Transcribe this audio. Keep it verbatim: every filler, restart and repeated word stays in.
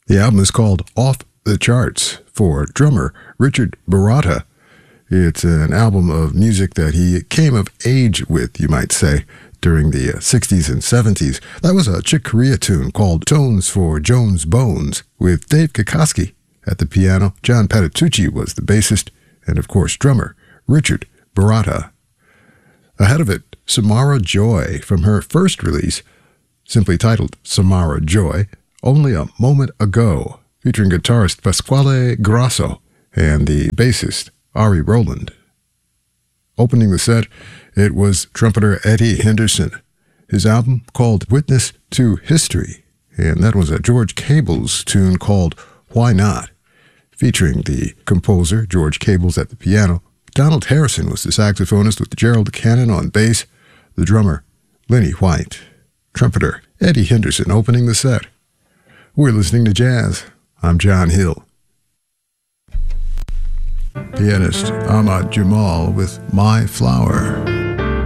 The album is called Off the Charts for drummer Richard Baratta. It's an album of music that he came of age with, you might say, during the uh, sixties and seventies. That was a Chick Corea tune called Tones for Jones Bones with Dave Kikoski at the piano. John Patitucci was the bassist, and of course drummer Richard Baratta. Ahead of it, Samara Joy from her first release, simply titled Samara Joy, Only a Moment Ago, featuring guitarist Pasquale Grasso and the bassist Ari Rowland. Opening the set, it was trumpeter Eddie Henderson. His album called Witness to History, and that was a George Cables tune called Why Not, featuring the composer George Cables at the piano. Donald Harrison was the saxophonist with Gerald Cannon on bass, the drummer Lenny White, trumpeter Eddie Henderson opening the set. We're listening to jazz. I'm John Hill. Pianist Ahmad Jamal with My Flower.